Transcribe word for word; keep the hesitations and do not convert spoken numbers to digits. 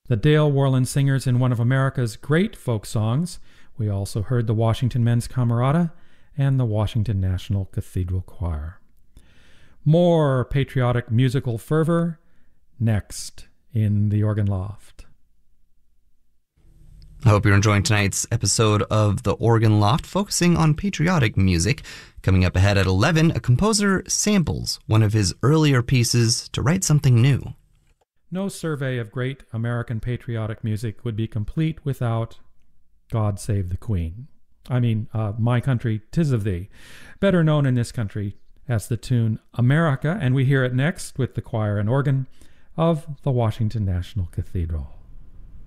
The Dale Worland Singers in one of America's great folk songs. We also heard the Washington Men's Camerata and the Washington National Cathedral Choir. More patriotic musical fervor next in the Organ Loft. I hope you're enjoying tonight's episode of The Organ Loft, focusing on patriotic music. Coming up ahead at eleven, a composer samples one of his earlier pieces to write something new. No survey of great American patriotic music would be complete without God Save the Queen. I mean, uh, My Country, 'Tis of Thee, better known in this country as the tune America, and we hear it next with the choir and organ of the Washington National Cathedral.